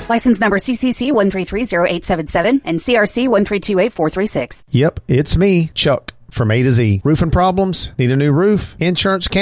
License number CCC 1330877 and CRC 1328436. Yep, it's me, Chuck, from A to Z. Roofing problems? Need a new roof? Insurance